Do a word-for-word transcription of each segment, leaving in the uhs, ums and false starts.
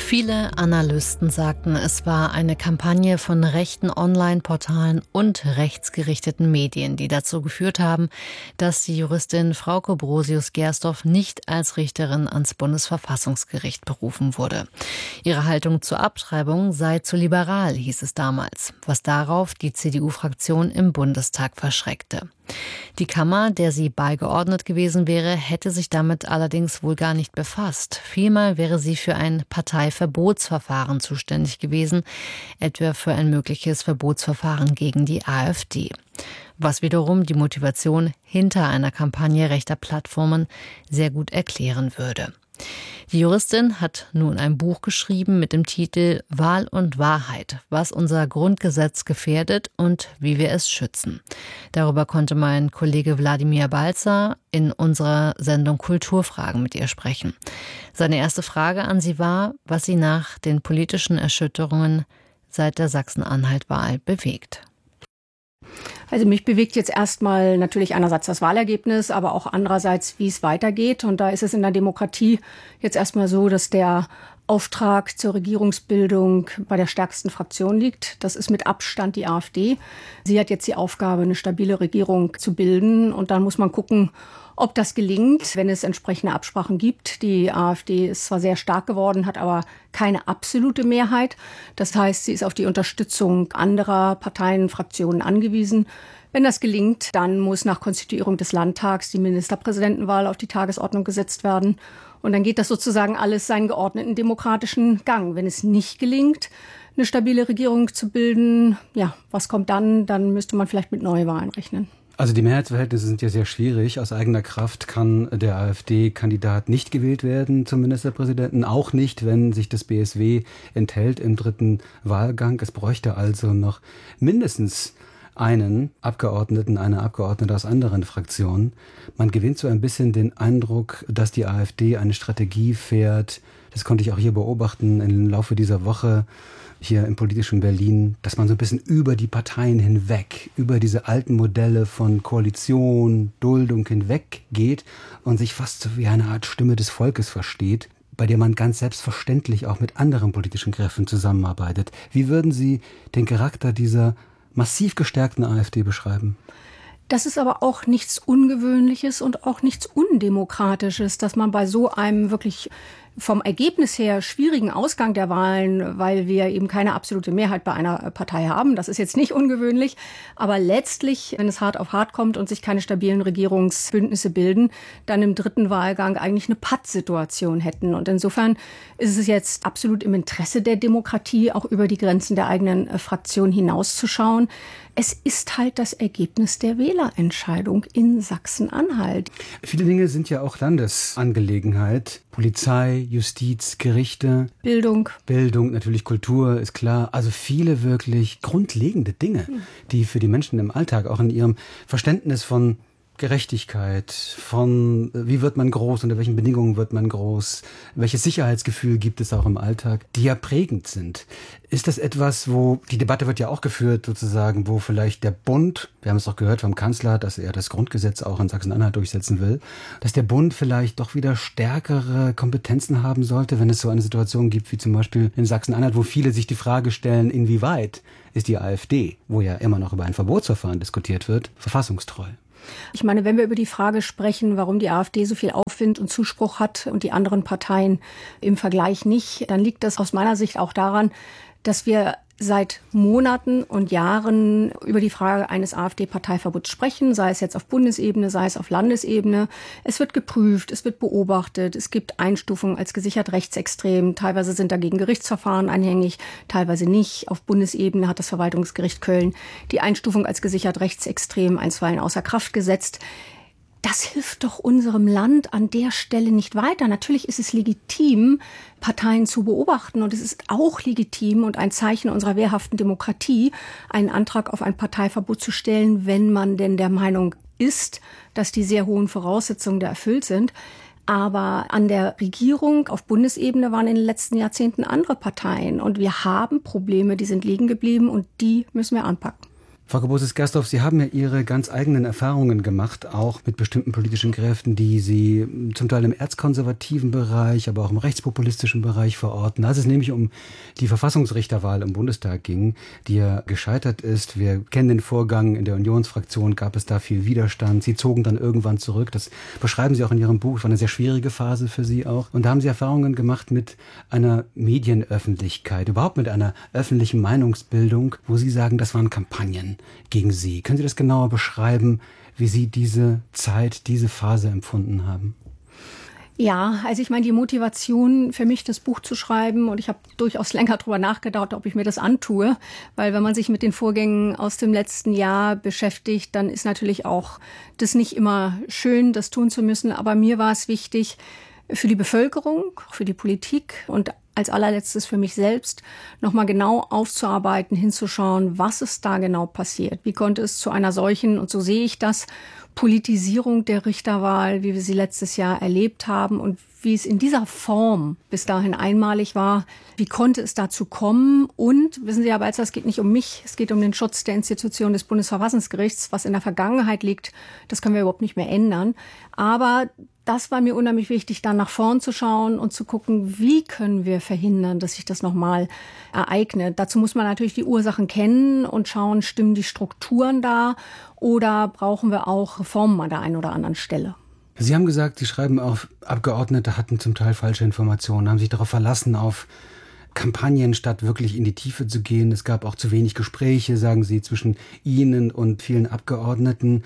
Viele Analysten sagten, es war eine Kampagne von rechten Online-Portalen und rechtsgerichteten Medien, die dazu geführt haben, dass die Juristin Frauke Brosius-Gersdorf nicht als Richterin ans Bundesverfassungsgericht berufen wurde. Ihre Haltung zur Abtreibung sei zu liberal, hieß es damals, was darauf die C D U-Fraktion im Bundestag verschreckte. Die Kammer, der sie beigeordnet gewesen wäre, hätte sich damit allerdings wohl gar nicht befasst. Vielmehr wäre sie für ein Parteiverbotsverfahren zuständig gewesen, etwa für ein mögliches Verbotsverfahren gegen die AfD. Was wiederum die Motivation hinter einer Kampagne rechter Plattformen sehr gut erklären würde. Die Juristin hat nun ein Buch geschrieben mit dem Titel Wahl und Wahrheit, was unser Grundgesetz gefährdet und wie wir es schützen. Darüber konnte mein Kollege Wladimir Balzer in unserer Sendung Kulturfragen mit ihr sprechen. Seine erste Frage an sie war, was sie nach den politischen Erschütterungen seit der Sachsen-Anhalt-Wahl bewegt. Also mich bewegt jetzt erstmal natürlich einerseits das Wahlergebnis, aber auch andererseits, wie es weitergeht. Und da ist es in der Demokratie jetzt erstmal so, dass der Auftrag zur Regierungsbildung bei der stärksten Fraktion liegt. Das ist mit Abstand die AfD. Sie hat jetzt die Aufgabe, eine stabile Regierung zu bilden. Und dann muss man gucken, ob das gelingt, wenn es entsprechende Absprachen gibt. Die AfD ist zwar sehr stark geworden, hat aber keine absolute Mehrheit. Das heißt, sie ist auf die Unterstützung anderer Parteien, Fraktionen angewiesen. Wenn das gelingt, dann muss nach Konstituierung des Landtags die Ministerpräsidentenwahl auf die Tagesordnung gesetzt werden. Und dann geht das sozusagen alles seinen geordneten demokratischen Gang. Wenn es nicht gelingt, eine stabile Regierung zu bilden, ja, was kommt dann? Dann müsste man vielleicht mit Neuwahlen rechnen. Also die Mehrheitsverhältnisse sind ja sehr schwierig. Aus eigener Kraft kann der AfD-Kandidat nicht gewählt werden zum Ministerpräsidenten, auch nicht, wenn sich das B S W enthält im dritten Wahlgang. Es bräuchte also noch mindestens einen Abgeordneten, eine Abgeordnete aus anderen Fraktionen. Man gewinnt so ein bisschen den Eindruck, dass die AfD eine Strategie fährt. Das konnte ich auch hier beobachten im Laufe dieser Woche hier im politischen Berlin, dass man so ein bisschen über die Parteien hinweg, über diese alten Modelle von Koalition, Duldung hinweg geht und sich fast so wie eine Art Stimme des Volkes versteht, bei der man ganz selbstverständlich auch mit anderen politischen Kräften zusammenarbeitet. Wie würden Sie den Charakter dieser massiv gestärkten AfD beschreiben? Das ist aber auch nichts Ungewöhnliches und auch nichts Undemokratisches, dass man bei so einem wirklich vom Ergebnis her schwierigen Ausgang der Wahlen, weil wir eben keine absolute Mehrheit bei einer Partei haben. Das ist jetzt nicht ungewöhnlich. Aber letztlich, wenn es hart auf hart kommt und sich keine stabilen Regierungsbündnisse bilden, dann im dritten Wahlgang eigentlich eine Pattsituation hätten. Und insofern ist es jetzt absolut im Interesse der Demokratie, auch über die Grenzen der eigenen Fraktion hinauszuschauen. Es ist halt das Ergebnis der Wählerentscheidung in Sachsen-Anhalt. Viele Dinge sind ja auch Landesangelegenheit. Polizei, Justiz, Gerichte. Bildung. Bildung, natürlich Kultur, ist klar. Also viele wirklich grundlegende Dinge, die für die Menschen im Alltag, auch in ihrem Verständnis von Gerechtigkeit, von wie wird man groß, unter welchen Bedingungen wird man groß, welches Sicherheitsgefühl gibt es auch im Alltag, die ja prägend sind. Ist das etwas, wo, die Debatte wird ja auch geführt sozusagen, wo vielleicht der Bund, wir haben es doch gehört vom Kanzler, dass er das Grundgesetz auch in Sachsen-Anhalt durchsetzen will, dass der Bund vielleicht doch wieder stärkere Kompetenzen haben sollte, wenn es so eine Situation gibt wie zum Beispiel in Sachsen-Anhalt, wo viele sich die Frage stellen, inwieweit ist die AfD, wo ja immer noch über ein Verbotsverfahren diskutiert wird, verfassungstreu? Ich meine, wenn wir über die Frage sprechen, warum die AfD so viel Aufwind und Zuspruch hat und die anderen Parteien im Vergleich nicht, dann liegt das aus meiner Sicht auch daran, dass wir seit Monaten und Jahren über die Frage eines AfD-Parteiverbots sprechen, sei es jetzt auf Bundesebene, sei es auf Landesebene. Es wird geprüft, es wird beobachtet, es gibt Einstufungen als gesichert rechtsextrem. Teilweise sind dagegen Gerichtsverfahren anhängig, teilweise nicht. Auf Bundesebene hat das Verwaltungsgericht Köln die Einstufung als gesichert rechtsextrem einstweilen außer Kraft gesetzt. Das hilft doch unserem Land an der Stelle nicht weiter. Natürlich ist es legitim, Parteien zu beobachten. Und es ist auch legitim und ein Zeichen unserer wehrhaften Demokratie, einen Antrag auf ein Parteiverbot zu stellen, wenn man denn der Meinung ist, dass die sehr hohen Voraussetzungen da erfüllt sind. Aber an der Regierung auf Bundesebene waren in den letzten Jahrzehnten andere Parteien. Und wir haben Probleme, die sind liegen geblieben und die müssen wir anpacken. Frau Gerbosius-Gerstorf, Sie haben ja Ihre ganz eigenen Erfahrungen gemacht, auch mit bestimmten politischen Kräften, die Sie zum Teil im erzkonservativen Bereich, aber auch im rechtspopulistischen Bereich verorten. Als es nämlich um die Verfassungsrichterwahl im Bundestag ging, die ja gescheitert ist. Wir kennen den Vorgang, in der Unionsfraktion gab es da viel Widerstand. Sie zogen dann irgendwann zurück. Das beschreiben Sie auch in Ihrem Buch. Es war eine sehr schwierige Phase für Sie auch. Und da haben Sie Erfahrungen gemacht mit einer Medienöffentlichkeit, überhaupt mit einer öffentlichen Meinungsbildung, wo Sie sagen, das waren Kampagnen gegen Sie. Können Sie das genauer beschreiben, wie Sie diese Zeit, diese Phase empfunden haben? Ja, also ich meine, die Motivation für mich, das Buch zu schreiben, und ich habe durchaus länger darüber nachgedacht, ob ich mir das antue, weil wenn man sich mit den Vorgängen aus dem letzten Jahr beschäftigt, dann ist natürlich auch das nicht immer schön, das tun zu müssen. Aber mir war es wichtig, für die Bevölkerung, für die Politik und als allerletztes für mich selbst, nochmal genau aufzuarbeiten, hinzuschauen, was ist da genau passiert. Wie konnte es zu einer solchen, und so sehe ich das, Politisierung der Richterwahl, wie wir sie letztes Jahr erlebt haben und wie es in dieser Form bis dahin einmalig war. Wie konnte es dazu kommen? Und, wissen Sie, Herr Balzer, es geht nicht um mich, es geht um den Schutz der Institution des Bundesverfassungsgerichts. Was in der Vergangenheit liegt, das können wir überhaupt nicht mehr ändern. Aber das war mir unheimlich wichtig, dann nach vorn zu schauen und zu gucken, wie können wir verhindern, dass sich das nochmal ereignet. Dazu muss man natürlich die Ursachen kennen und schauen, stimmen die Strukturen da oder brauchen wir auch Reformen an der einen oder anderen Stelle. Sie haben gesagt, Sie schreiben auch, Abgeordnete hatten zum Teil falsche Informationen, haben sich darauf verlassen, auf Kampagnen, statt wirklich in die Tiefe zu gehen. Es gab auch zu wenig Gespräche, sagen Sie, zwischen Ihnen und vielen Abgeordneten.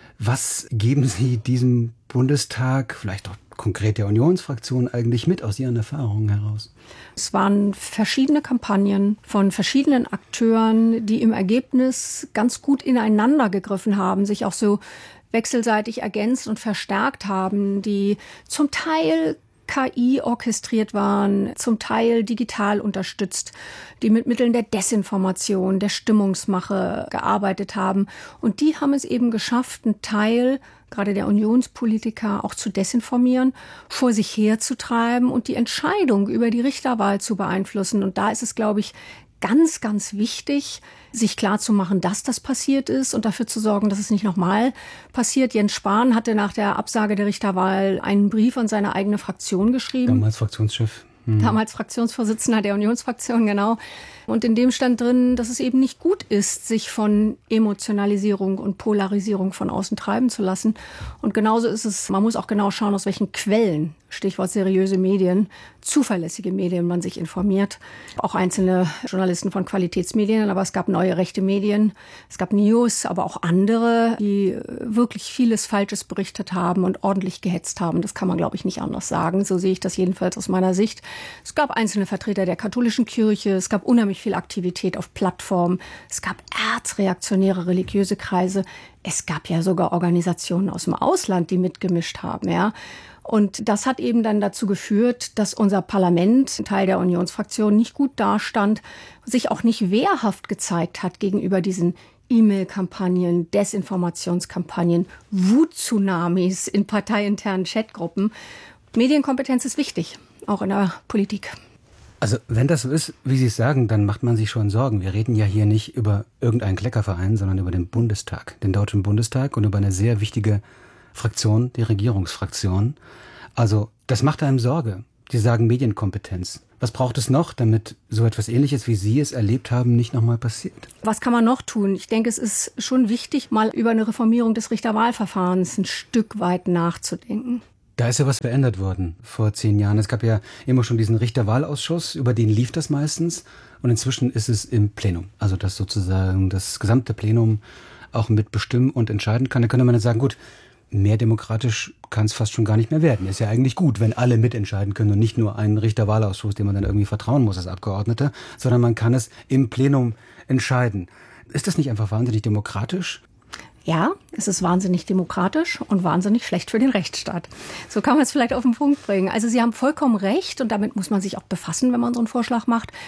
Was geben Sie diesem Bundestag, vielleicht auch konkret der Unionsfraktion, eigentlich mit aus Ihren Erfahrungen heraus? Es waren verschiedene Kampagnen von verschiedenen Akteuren, die im Ergebnis ganz gut ineinander gegriffen haben, sich auch so wechselseitig ergänzt und verstärkt haben, die zum Teil K I orchestriert waren, zum Teil digital unterstützt, die mit Mitteln der Desinformation, der Stimmungsmache gearbeitet haben. Und die haben es eben geschafft, einen Teil gerade der Unionspolitiker auch zu desinformieren, vor sich herzutreiben und die Entscheidung über die Richterwahl zu beeinflussen. Und da ist es, glaube ich, ganz, ganz wichtig, sich klarzumachen, dass das passiert ist und dafür zu sorgen, dass es nicht nochmal passiert. Jens Spahn hatte nach der Absage der Richterwahl einen Brief an seine eigene Fraktion geschrieben. Damals Fraktionschef. Hm. Damals Fraktionsvorsitzender der Unionsfraktion, genau. Und in dem stand drin, dass es eben nicht gut ist, sich von Emotionalisierung und Polarisierung von außen treiben zu lassen. Und genauso ist es, man muss auch genau schauen, aus welchen Quellen, Stichwort seriöse Medien, zuverlässige Medien, man sich informiert. Auch einzelne Journalisten von Qualitätsmedien, aber es gab neue rechte Medien, es gab News, aber auch andere, die wirklich vieles Falsches berichtet haben und ordentlich gehetzt haben. Das kann man, glaube ich, nicht anders sagen. So sehe ich das jedenfalls aus meiner Sicht. Es gab einzelne Vertreter der katholischen Kirche, es gab unheimlich viel Aktivität auf Plattformen, es gab erzreaktionäre religiöse Kreise, es gab ja sogar Organisationen aus dem Ausland, die mitgemischt haben, ja. Und das hat eben dann dazu geführt, dass unser Parlament, Teil der Unionsfraktion, nicht gut dastand, sich auch nicht wehrhaft gezeigt hat gegenüber diesen E-Mail-Kampagnen, Desinformationskampagnen, Wut-Tsunamis in parteiinternen Chatgruppen. Medienkompetenz ist wichtig, auch in der Politik. Also wenn das so ist, wie Sie es sagen, dann macht man sich schon Sorgen. Wir reden ja hier nicht über irgendeinen Kleckerverein, sondern über den Bundestag, den Deutschen Bundestag und über eine sehr wichtige Fraktion, die Regierungsfraktion. Also das macht einem Sorge. Sie sagen Medienkompetenz. Was braucht es noch, damit so etwas Ähnliches, wie Sie es erlebt haben, nicht nochmal passiert? Was kann man noch tun? Ich denke, es ist schon wichtig, mal über eine Reformierung des Richterwahlverfahrens ein Stück weit nachzudenken. Da ist ja was verändert worden vor zehn Jahren. Es gab ja immer schon diesen Richterwahlausschuss, über den lief das meistens. Und inzwischen ist es im Plenum. Also dass sozusagen das gesamte Plenum auch mitbestimmen und entscheiden kann. Da könnte man dann sagen, gut, mehr demokratisch kann es fast schon gar nicht mehr werden. Ist ja eigentlich gut, wenn alle mitentscheiden können und nicht nur einen Richterwahlausschuss, dem man dann irgendwie vertrauen muss als Abgeordneter, sondern man kann es im Plenum entscheiden. Ist das nicht einfach wahnsinnig demokratisch? Ja, es ist wahnsinnig demokratisch und wahnsinnig schlecht für den Rechtsstaat. So kann man es vielleicht auf den Punkt bringen. Also Sie haben vollkommen recht und damit muss man sich auch befassen, wenn man so einen Vorschlag macht.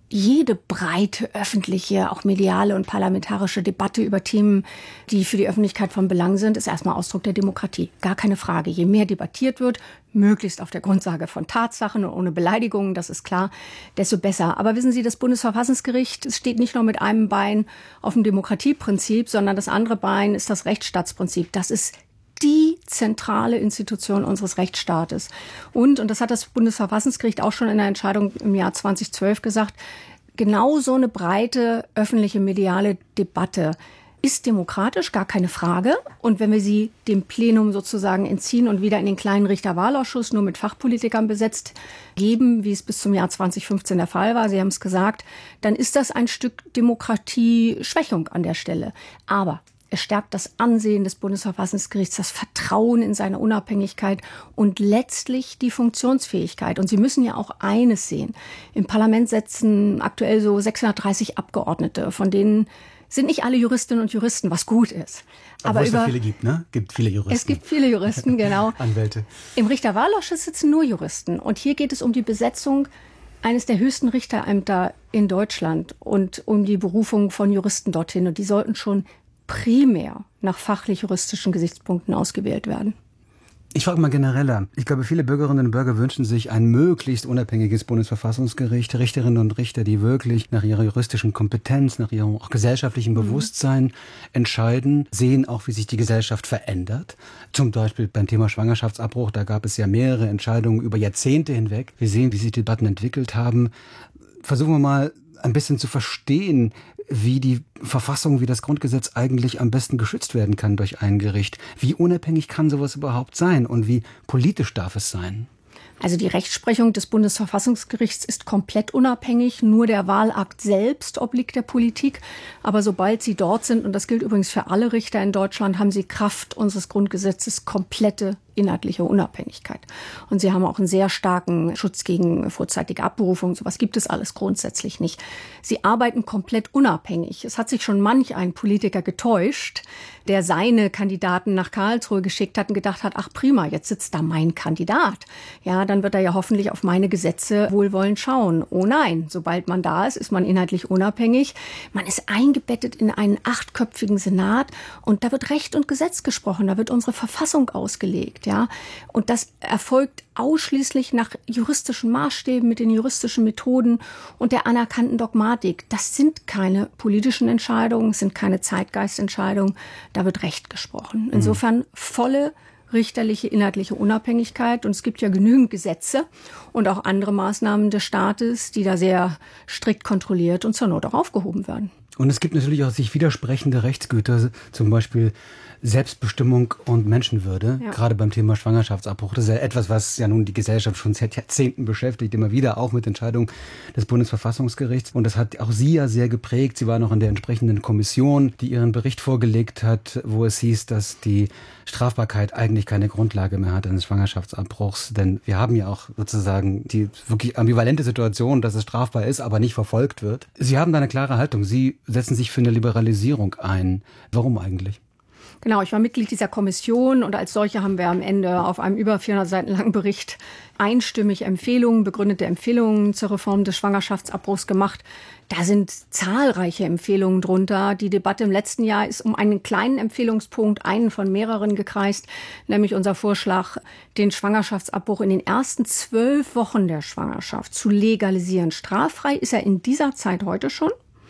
jede breite öffentliche, auch mediale und parlamentarische Debatte über Themen, die für die Öffentlichkeit von Belang sind, ist erstmal Ausdruck der Demokratie. Gar keine Frage. Je mehr debattiert wird, möglichst auf der Grundlage von Tatsachen und ohne Beleidigungen, das ist klar, desto besser. Aber wissen Sie, das Bundesverfassungsgericht steht nicht nur mit einem Bein auf dem Demokratieprinzip, sondern das andere Bein ist das Rechtsstaatsprinzip. Das ist die zentrale Institution unseres Rechtsstaates. Und, und das hat das Bundesverfassungsgericht auch schon in der Entscheidung im Jahr zweitausendzwölf gesagt, genau so eine breite öffentliche mediale Debatte ist demokratisch, gar keine Frage. Und wenn wir sie dem Plenum sozusagen entziehen und wieder in den kleinen Richterwahlausschuss nur mit Fachpolitikern besetzt geben, wie es bis zum Jahr zweitausendfünfzehn der Fall war, Sie haben es gesagt, dann ist das ein Stück Demokratieschwächung an der Stelle. Aber es stärkt das Ansehen des Bundesverfassungsgerichts, das Vertrauen in seine Unabhängigkeit und letztlich die Funktionsfähigkeit. Und Sie müssen ja auch eines sehen. Im Parlament sitzen aktuell so sechshundertdreißig Abgeordnete, von denen sind nicht alle Juristinnen und Juristen, was gut ist. Aber es über, viele gibt, ne? Gibt viele Juristen. Es gibt viele Juristen, genau. Anwälte. Im Richterwahlausschuss sitzen nur Juristen. Und hier geht es um die Besetzung eines der höchsten Richterämter in Deutschland und um die Berufung von Juristen dorthin. Und die sollten schon primär nach fachlich-juristischen Gesichtspunkten ausgewählt werden. Ich frage mal genereller. Ich glaube, viele Bürgerinnen und Bürger wünschen sich ein möglichst unabhängiges Bundesverfassungsgericht, Richterinnen und Richter, die wirklich nach ihrer juristischen Kompetenz, nach ihrem auch gesellschaftlichen Bewusstsein mhm. entscheiden, sehen auch, wie sich die Gesellschaft verändert. Zum Beispiel beim Thema Schwangerschaftsabbruch, da gab es ja mehrere Entscheidungen über Jahrzehnte hinweg. Wir sehen, wie sich die Debatten entwickelt haben. Versuchen wir mal ein bisschen zu verstehen, wie die Verfassung, wie das Grundgesetz eigentlich am besten geschützt werden kann durch ein Gericht. Wie unabhängig kann sowas überhaupt sein und wie politisch darf es sein? Also die Rechtsprechung des Bundesverfassungsgerichts ist komplett unabhängig. Nur der Wahlakt selbst obliegt der Politik. Aber sobald sie dort sind, und das gilt übrigens für alle Richter in Deutschland, haben sie Kraft unseres Grundgesetzes komplette inhaltliche Unabhängigkeit. Und sie haben auch einen sehr starken Schutz gegen vorzeitige Abberufung. Sowas gibt es alles grundsätzlich nicht. Sie arbeiten komplett unabhängig. Es hat sich schon manch ein Politiker getäuscht, der seine Kandidaten nach Karlsruhe geschickt hat und gedacht hat, ach prima, jetzt sitzt da mein Kandidat. Ja, dann wird er ja hoffentlich auf meine Gesetze wohlwollend schauen. Oh nein, sobald man da ist, ist man inhaltlich unabhängig. Man ist eingebettet in einen achtköpfigen Senat und da wird Recht und Gesetz gesprochen, da wird unsere Verfassung ausgelegt. Ja, und das erfolgt ausschließlich nach juristischen Maßstäben, mit den juristischen Methoden und der anerkannten Dogmatik. Das sind keine politischen Entscheidungen, es sind keine Zeitgeistentscheidungen, da wird Recht gesprochen. Insofern volle richterliche, inhaltliche Unabhängigkeit. Und es gibt ja genügend Gesetze und auch andere Maßnahmen des Staates, die da sehr strikt kontrolliert und zur Not auch aufgehoben werden. Und es gibt natürlich auch sich widersprechende Rechtsgüter, zum Beispiel Selbstbestimmung und Menschenwürde, ja. Gerade beim Thema Schwangerschaftsabbruch. Das ist ja etwas, was ja nun die Gesellschaft schon seit Jahrzehnten beschäftigt, immer wieder auch mit Entscheidungen des Bundesverfassungsgerichts. Und das hat auch Sie ja sehr geprägt. Sie war noch in der entsprechenden Kommission, die ihren Bericht vorgelegt hat, wo es hieß, dass die Strafbarkeit eigentlich keine Grundlage mehr hat eines Schwangerschaftsabbruchs. Denn wir haben ja auch sozusagen die wirklich ambivalente Situation, dass es strafbar ist, aber nicht verfolgt wird. Sie haben da eine klare Haltung. Sie setzen sich für eine Liberalisierung ein. Warum eigentlich? Genau, ich war Mitglied dieser Kommission und als solche haben wir am Ende auf einem über vierhundert Seiten langen Bericht einstimmig Empfehlungen, begründete Empfehlungen zur Reform des Schwangerschaftsabbruchs gemacht. Da sind zahlreiche Empfehlungen drunter. Die Debatte im letzten Jahr ist um einen kleinen Empfehlungspunkt, einen von mehreren gekreist, nämlich unser Vorschlag, den Schwangerschaftsabbruch in den ersten zwölf Wochen der Schwangerschaft zu legalisieren. Straffrei ist er in dieser Zeit heute schon.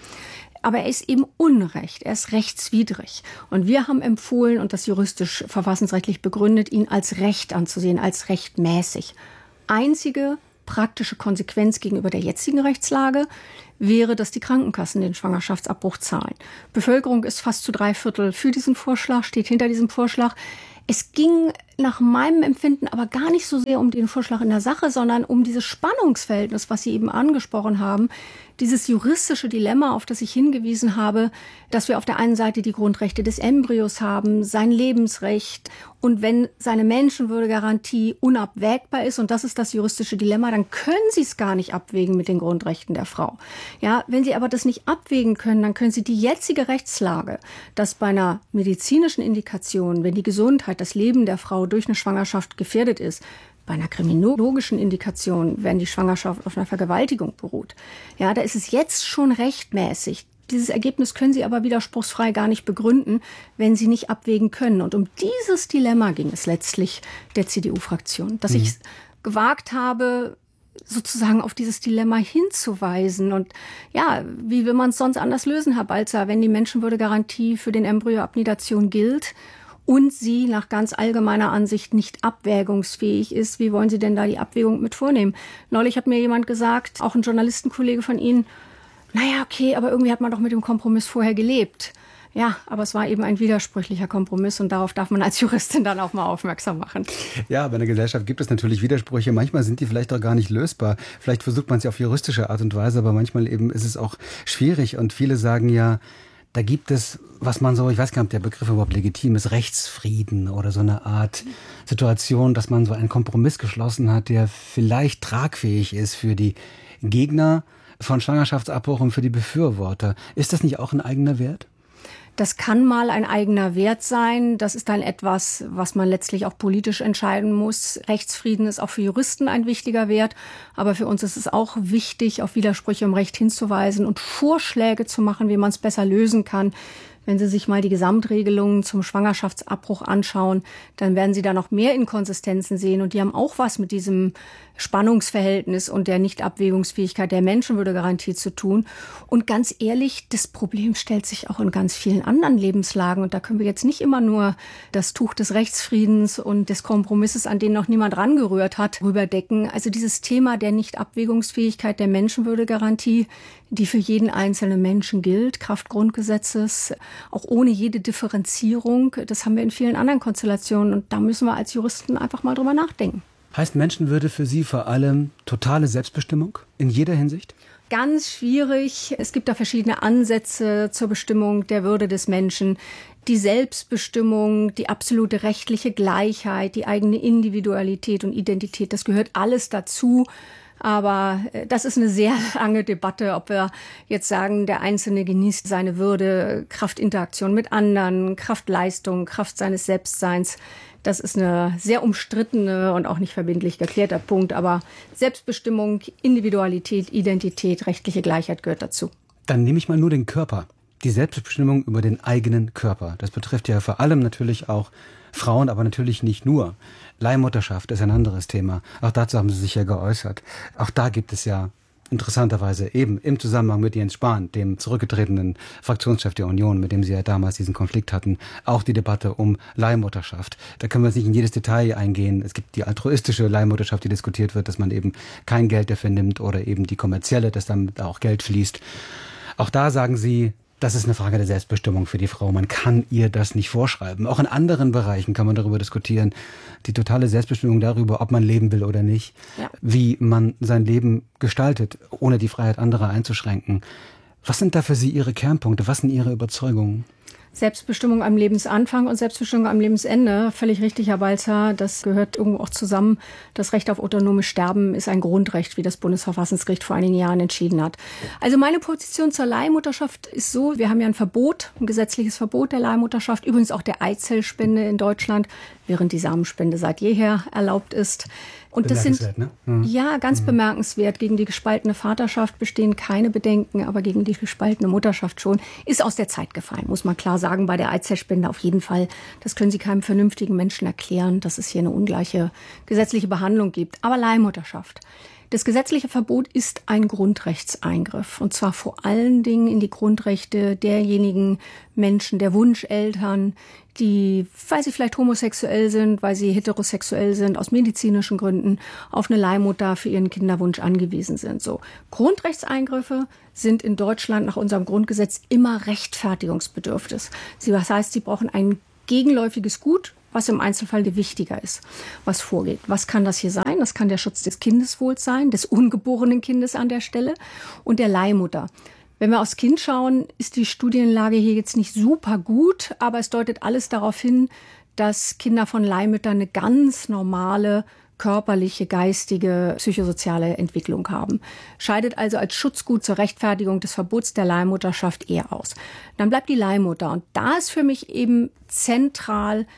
Aber er ist eben unrecht, er ist rechtswidrig. Und wir haben empfohlen, und das juristisch verfassungsrechtlich begründet, ihn als Recht anzusehen, als rechtmäßig. Einzige praktische Konsequenz gegenüber der jetzigen Rechtslage wäre, dass die Krankenkassen den Schwangerschaftsabbruch zahlen. Bevölkerung ist fast zu drei Viertel für diesen Vorschlag, steht hinter diesem Vorschlag. Es ging nach meinem Empfinden aber gar nicht so sehr um den Vorschlag in der Sache, sondern um dieses Spannungsverhältnis, was Sie eben angesprochen haben, dieses juristische Dilemma, auf das ich hingewiesen habe, dass wir auf der einen Seite die Grundrechte des Embryos haben, sein Lebensrecht und wenn seine Menschenwürdegarantie unabwägbar ist, und das ist das juristische Dilemma, dann können Sie es gar nicht abwägen mit den Grundrechten der Frau. Ja, wenn Sie aber das nicht abwägen können, dann können Sie die jetzige Rechtslage, dass bei einer medizinischen Indikation, wenn die Gesundheit, das Leben der Frau durch eine Schwangerschaft gefährdet ist, Bei einer kriminologischen Indikation, wenn die Schwangerschaft auf einer Vergewaltigung beruht, ja, da ist es jetzt schon rechtmäßig. Dieses Ergebnis können Sie aber widerspruchsfrei gar nicht begründen, wenn Sie nicht abwägen können. Und um dieses Dilemma ging es letztlich der C D U-Fraktion, dass mhm. ich gewagt habe, sozusagen auf dieses Dilemma hinzuweisen. Und ja, wie will man es sonst anders lösen, Herr Balzer, wenn die Menschenwürdegarantie für den Embryoabnidation gilt und sie nach ganz allgemeiner Ansicht nicht abwägungsfähig ist? Wie wollen Sie denn da die Abwägung mit vornehmen? Neulich hat mir jemand gesagt, auch ein Journalistenkollege von Ihnen, naja, okay, aber irgendwie hat man doch mit dem Kompromiss vorher gelebt. Ja, aber es war eben ein widersprüchlicher Kompromiss und darauf darf man als Juristin dann auch mal aufmerksam machen. Ja, aber in der Gesellschaft gibt es natürlich Widersprüche. Manchmal sind die vielleicht auch gar nicht lösbar. Vielleicht versucht man es ja auf juristische Art und Weise, aber manchmal eben ist es auch schwierig. Und viele sagen ja, da gibt es, was man so, ich weiß gar nicht, ob der Begriff überhaupt legitim ist, Rechtsfrieden oder so eine Art Situation, dass man so einen Kompromiss geschlossen hat, der vielleicht tragfähig ist für die Gegner von Schwangerschaftsabbruch und für die Befürworter. Ist das nicht auch ein eigener Wert? Das kann mal ein eigener Wert sein. Das ist dann etwas, was man letztlich auch politisch entscheiden muss. Rechtsfrieden ist auch für Juristen ein wichtiger Wert. Aber für uns ist es auch wichtig, auf Widersprüche im Recht hinzuweisen und Vorschläge zu machen, wie man es besser lösen kann. Wenn Sie sich mal die Gesamtregelungen zum Schwangerschaftsabbruch anschauen, dann werden Sie da noch mehr Inkonsistenzen sehen. Und die haben auch was mit diesem Spannungsverhältnis und der Nichtabwägungsfähigkeit der Menschenwürdegarantie zu tun. Und ganz ehrlich, das Problem stellt sich auch in ganz vielen anderen Lebenslagen. Und da können wir jetzt nicht immer nur das Tuch des Rechtsfriedens und des Kompromisses, an den noch niemand rangerührt hat, rüberdecken. Also dieses Thema der Nichtabwägungsfähigkeit der Menschenwürdegarantie, die für jeden einzelnen Menschen gilt, Kraft Grundgesetzes, auch ohne jede Differenzierung. Das haben wir in vielen anderen Konstellationen. Und da müssen wir als Juristen einfach mal drüber nachdenken. Heißt Menschenwürde für Sie vor allem totale Selbstbestimmung in jeder Hinsicht? Ganz schwierig. Es gibt da verschiedene Ansätze zur Bestimmung der Würde des Menschen. Die Selbstbestimmung, die absolute rechtliche Gleichheit, die eigene Individualität und Identität, das gehört alles dazu. Aber das ist eine sehr lange Debatte, ob wir jetzt sagen, der Einzelne genießt seine Würde, Kraft Interaktion mit anderen, Kraft Leistung, Kraft seines Selbstseins. Das ist eine sehr umstrittene und auch nicht verbindlich geklärter Punkt. Aber Selbstbestimmung, Individualität, Identität, rechtliche Gleichheit gehört dazu. Dann nehme ich mal nur den Körper. Die Selbstbestimmung über den eigenen Körper. Das betrifft ja vor allem natürlich auch Frauen, aber natürlich nicht nur. Leihmutterschaft ist ein anderes Thema. Auch dazu haben Sie sich ja geäußert. Auch da gibt es ja interessanterweise eben im Zusammenhang mit Jens Spahn, dem zurückgetretenen Fraktionschef der Union, mit dem Sie ja damals diesen Konflikt hatten, auch die Debatte um Leihmutterschaft. Da können wir jetzt nicht in jedes Detail eingehen. Es gibt die altruistische Leihmutterschaft, die diskutiert wird, dass man eben kein Geld dafür nimmt, oder eben die kommerzielle, dass damit auch Geld fließt. Auch da sagen Sie, das ist eine Frage der Selbstbestimmung für die Frau. Man kann ihr das nicht vorschreiben. Auch in anderen Bereichen kann man darüber diskutieren. Die totale Selbstbestimmung darüber, ob man leben will oder nicht. Ja. Wie man sein Leben gestaltet, ohne die Freiheit anderer einzuschränken. Was sind da für Sie Ihre Kernpunkte? Was sind Ihre Überzeugungen? Selbstbestimmung am Lebensanfang und Selbstbestimmung am Lebensende. Völlig richtig, Herr Balzer. Das gehört irgendwo auch zusammen. Das Recht auf autonomes Sterben ist ein Grundrecht, wie das Bundesverfassungsgericht vor einigen Jahren entschieden hat. Also meine Position zur Leihmutterschaft ist so, wir haben ja ein Verbot, ein gesetzliches Verbot der Leihmutterschaft, übrigens auch der Eizellspende in Deutschland, während die Samenspende seit jeher erlaubt ist. Und das sind, ne? mhm. ja, ganz mhm. bemerkenswert. Gegen die gespaltene Vaterschaft bestehen keine Bedenken, aber gegen die gespaltene Mutterschaft schon. Ist aus der Zeit gefallen, muss man klar sagen, bei der Eizellspende auf jeden Fall. Das können Sie keinem vernünftigen Menschen erklären, dass es hier eine ungleiche gesetzliche Behandlung gibt. Aber Leihmutterschaft. Das gesetzliche Verbot ist ein Grundrechtseingriff. Und zwar vor allen Dingen in die Grundrechte derjenigen Menschen, der Wunscheltern, die, weil sie vielleicht homosexuell sind, weil sie heterosexuell sind, aus medizinischen Gründen, auf eine Leihmutter für ihren Kinderwunsch angewiesen sind. So. Grundrechtseingriffe sind in Deutschland nach unserem Grundgesetz immer rechtfertigungsbedürftig. Das heißt, sie brauchen ein gegenläufiges Gut, was im Einzelfall wichtiger ist, was vorgeht. Was kann das hier sein? Das kann der Schutz des Kindeswohls sein, des ungeborenen Kindes an der Stelle und der Leihmutter. Wenn wir aufs Kind schauen, ist die Studienlage hier jetzt nicht super gut, aber es deutet alles darauf hin, dass Kinder von Leihmüttern eine ganz normale körperliche, geistige, psychosoziale Entwicklung haben. Scheidet also als Schutzgut zur Rechtfertigung des Verbots der Leihmutterschaft eher aus. Dann bleibt die Leihmutter und da ist für mich eben zentral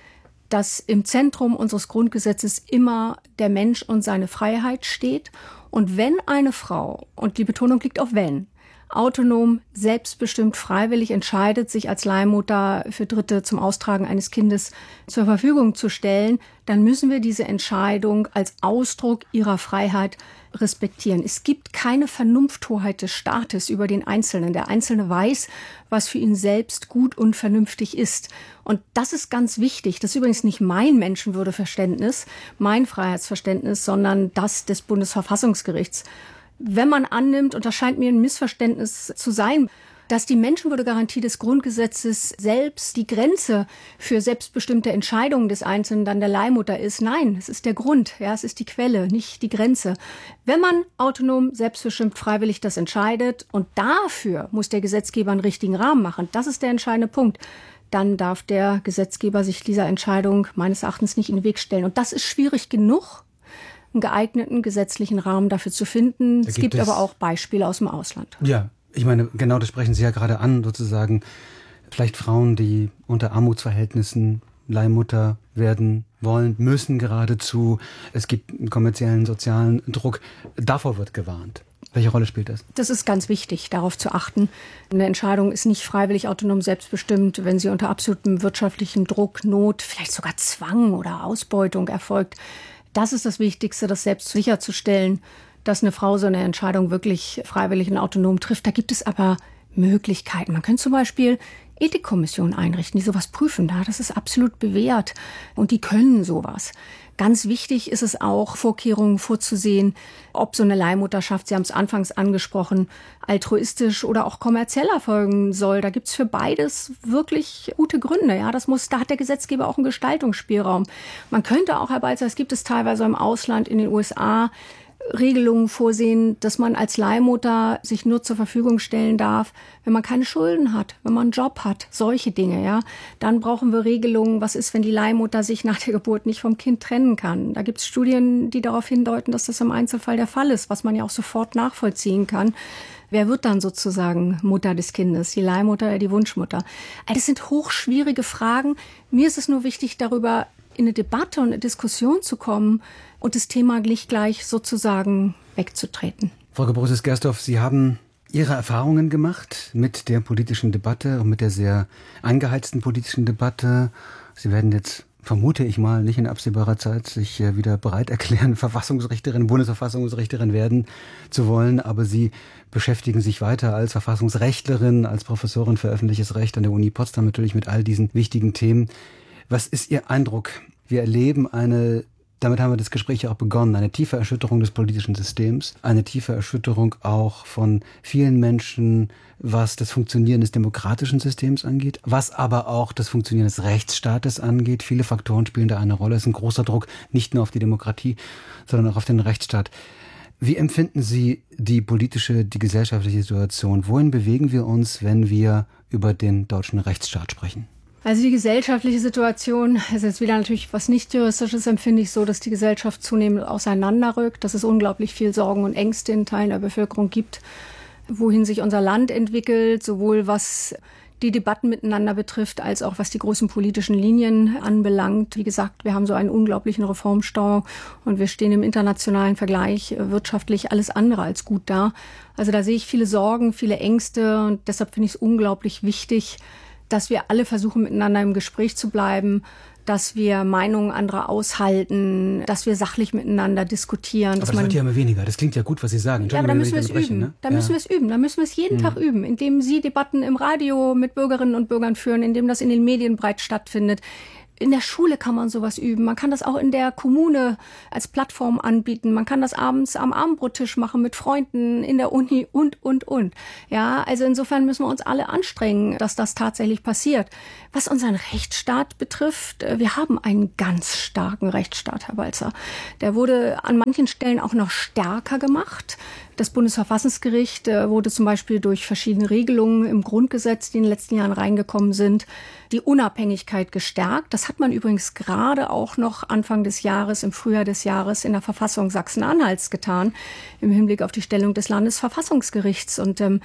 dass im Zentrum unseres Grundgesetzes immer der Mensch und seine Freiheit steht. Und wenn eine Frau, und die Betonung liegt auf wenn, autonom, selbstbestimmt, freiwillig entscheidet, sich als Leihmutter für Dritte zum Austragen eines Kindes zur Verfügung zu stellen, dann müssen wir diese Entscheidung als Ausdruck ihrer Freiheit respektieren. Es gibt keine Vernunfthoheit des Staates über den Einzelnen. Der Einzelne weiß, was für ihn selbst gut und vernünftig ist. Und das ist ganz wichtig. Das ist übrigens nicht mein Menschenwürdeverständnis, mein Freiheitsverständnis, sondern das des Bundesverfassungsgerichts. Wenn man annimmt, und das scheint mir ein Missverständnis zu sein, dass die Menschenwürdegarantie des Grundgesetzes selbst die Grenze für selbstbestimmte Entscheidungen des Einzelnen dann der Leihmutter ist. Nein, es ist der Grund, ja, es ist die Quelle, nicht die Grenze. Wenn man autonom, selbstbestimmt, freiwillig das entscheidet und dafür muss der Gesetzgeber einen richtigen Rahmen machen, das ist der entscheidende Punkt, dann darf der Gesetzgeber sich dieser Entscheidung meines Erachtens nicht in den Weg stellen. Und das ist schwierig genug, einen geeigneten gesetzlichen Rahmen dafür zu finden. Da es gibt, gibt es aber auch Beispiele aus dem Ausland. Ja, ich meine, genau das sprechen Sie ja gerade an, sozusagen vielleicht Frauen, die unter Armutsverhältnissen Leihmutter werden wollen, müssen geradezu. Es gibt einen kommerziellen, sozialen Druck. Davor wird gewarnt. Welche Rolle spielt das? Das ist ganz wichtig, darauf zu achten. Eine Entscheidung ist nicht freiwillig, autonom, selbstbestimmt, wenn sie unter absolutem wirtschaftlichen Druck, Not, vielleicht sogar Zwang oder Ausbeutung erfolgt. Das ist das Wichtigste, das selbst sicherzustellen, dass eine Frau so eine Entscheidung wirklich freiwillig und autonom trifft. Da gibt es aber Möglichkeiten. Man könnte zum Beispiel Ethikkommissionen einrichten, die sowas prüfen. Das ist absolut bewährt und die können sowas. Ganz wichtig ist es auch, Vorkehrungen vorzusehen, ob so eine Leihmutterschaft, Sie haben es anfangs angesprochen, altruistisch oder auch kommerziell erfolgen soll. Da gibt es für beides wirklich gute Gründe. Ja, das muss, da hat der Gesetzgeber auch einen Gestaltungsspielraum. Man könnte auch, Herr Balzer, es gibt es teilweise im Ausland, in den U S A, Regelungen vorsehen, dass man als Leihmutter sich nur zur Verfügung stellen darf, wenn man keine Schulden hat, wenn man einen Job hat, solche Dinge, ja. Dann brauchen wir Regelungen, was ist, wenn die Leihmutter sich nach der Geburt nicht vom Kind trennen kann. Da gibt es Studien, die darauf hindeuten, dass das im Einzelfall der Fall ist, was man ja auch sofort nachvollziehen kann. Wer wird dann sozusagen Mutter des Kindes, die Leihmutter oder die Wunschmutter? Das sind hochschwierige Fragen. Mir ist es nur wichtig, darüber in eine Debatte und eine Diskussion zu kommen und das Thema nicht gleich sozusagen wegzutreten. Frau Gebrosius-Gersdorf, Sie haben Ihre Erfahrungen gemacht mit der politischen Debatte und mit der sehr angeheizten politischen Debatte. Sie werden jetzt, vermute ich mal, nicht in absehbarer Zeit sich wieder bereit erklären, Verfassungsrichterin, Bundesverfassungsrichterin werden zu wollen. Aber Sie beschäftigen sich weiter als Verfassungsrechtlerin, als Professorin für öffentliches Recht an der Uni Potsdam natürlich mit all diesen wichtigen Themen. Was ist Ihr Eindruck? Wir erleben eine, damit haben wir das Gespräch ja auch begonnen, eine tiefe Erschütterung des politischen Systems, eine tiefe Erschütterung auch von vielen Menschen, was das Funktionieren des demokratischen Systems angeht, was aber auch das Funktionieren des Rechtsstaates angeht. Viele Faktoren spielen da eine Rolle. Es ist ein großer Druck, nicht nur auf die Demokratie, sondern auch auf den Rechtsstaat. Wie empfinden Sie die politische, die gesellschaftliche Situation? Wohin bewegen wir uns, wenn wir über den deutschen Rechtsstaat sprechen? Also die gesellschaftliche Situation ist jetzt wieder natürlich was nicht Juristisches, empfinde ich so, dass die Gesellschaft zunehmend auseinanderrückt, dass es unglaublich viel Sorgen und Ängste in Teilen der Bevölkerung gibt, wohin sich unser Land entwickelt, sowohl was die Debatten miteinander betrifft, als auch was die großen politischen Linien anbelangt. Wie gesagt, wir haben so einen unglaublichen Reformstau und wir stehen im internationalen Vergleich wirtschaftlich alles andere als gut da. Also da sehe ich viele Sorgen, viele Ängste und deshalb finde ich es unglaublich wichtig, dass wir alle versuchen, miteinander im Gespräch zu bleiben, dass wir Meinungen anderer aushalten, dass wir sachlich miteinander diskutieren. Aber dass das man, wird ja immer weniger. Das klingt ja gut, was Sie sagen. Ja, aber da müssen wir es üben. Ne? Da ja. müssen wir es üben. Da müssen wir es jeden hm. Tag üben, indem Sie Debatten im Radio mit Bürgerinnen und Bürgern führen, indem das in den Medien breit stattfindet. In der Schule kann man sowas üben. Man kann das auch in der Kommune als Plattform anbieten. Man kann das abends am Abendbrottisch machen mit Freunden in der Uni und, und, und. Ja, also insofern müssen wir uns alle anstrengen, dass das tatsächlich passiert. Was unseren Rechtsstaat betrifft, wir haben einen ganz starken Rechtsstaat, Herr Balzer. Der wurde an manchen Stellen auch noch stärker gemacht. Das Bundesverfassungsgericht wurde zum Beispiel durch verschiedene Regelungen im Grundgesetz, die in den letzten Jahren reingekommen sind, die Unabhängigkeit gestärkt. Das hat man übrigens gerade auch noch Anfang des Jahres, im Frühjahr des Jahres in der Verfassung Sachsen-Anhalts getan, im Hinblick auf die Stellung des Landesverfassungsgerichts. Und ähm,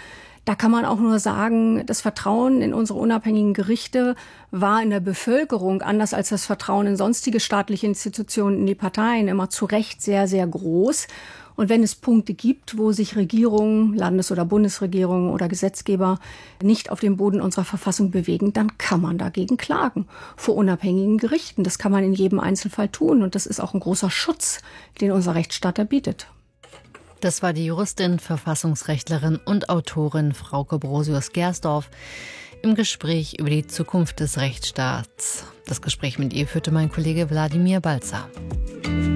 Da kann man auch nur sagen, das Vertrauen in unsere unabhängigen Gerichte war in der Bevölkerung, anders als das Vertrauen in sonstige staatliche Institutionen, in die Parteien, immer zu Recht sehr, sehr groß. Und wenn es Punkte gibt, wo sich Regierungen, Landes- oder Bundesregierungen oder Gesetzgeber nicht auf dem Boden unserer Verfassung bewegen, dann kann man dagegen klagen vor unabhängigen Gerichten. Das kann man in jedem Einzelfall tun. Und das ist auch ein großer Schutz, den unser Rechtsstaat da bietet. Das war die Juristin, Verfassungsrechtlerin und Autorin Frauke Brosius-Gersdorf im Gespräch über die Zukunft des Rechtsstaats. Das Gespräch mit ihr führte mein Kollege Wladimir Balzer.